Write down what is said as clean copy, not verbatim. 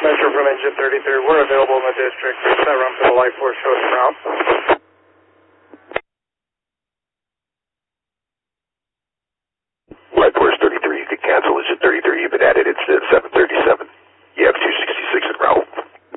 Dispatcher from Engine 33. We're available in the district. That run for the Light Force Coast route.